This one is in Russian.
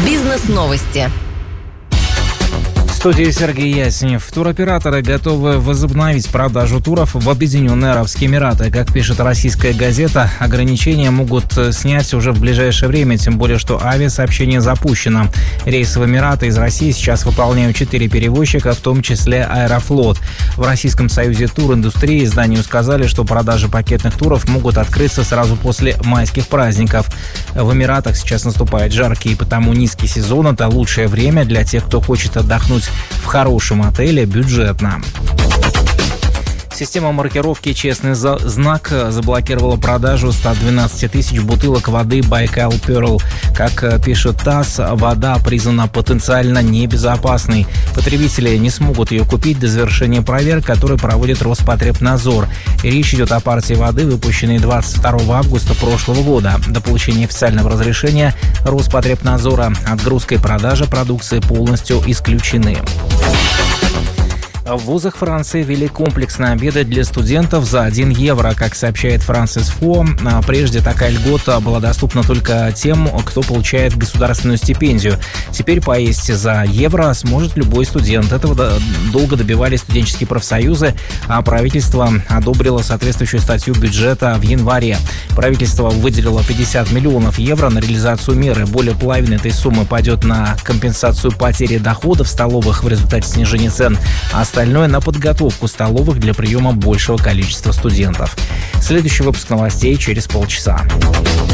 Бизнес-новости. В студии Сергей Яснев. Туроператоры готовы возобновить продажу туров в Объединенные Арабские Эмираты. Как пишет российская газета, ограничения могут снять уже в ближайшее время, тем более, что авиасообщение запущено. Рейсы в Эмираты из России сейчас выполняют 4 перевозчика, в том числе Аэрофлот. В Российском союзе туриндустрии изданию сказали, что продажи пакетных туров могут открыться сразу после майских праздников. В Эмиратах сейчас наступает жаркий и потому низкий сезон. Это лучшее время для тех, кто хочет отдохнуть в хорошем отеле бюджетно. Система маркировки «Честный знак» заблокировала продажу 112 тысяч бутылок воды «Байкал Перл». Как пишет ТАСС, вода признана потенциально небезопасной. Потребители не смогут ее купить до завершения проверок, которые проводит Роспотребнадзор. Речь идет о партии воды, выпущенной 22 августа прошлого года. До получения официального разрешения Роспотребнадзора отгрузка и продажа продукции полностью исключены. В вузах Франции ввели комплексные обеды для студентов за 1 евро, как сообщает Франсис Фо. Прежде такая льгота была доступна только тем, кто получает государственную стипендию. Теперь поесть за евро сможет любой студент. Этого долго добивались студенческие профсоюзы, а правительство одобрило соответствующую статью бюджета в январе. Правительство выделило 50 миллионов евро на реализацию меры. Более половины этой суммы пойдет на компенсацию потери доходов столовых в результате снижения цен, а остальное на подготовку столовых для приема большего количества студентов. Следующий выпуск новостей через полчаса.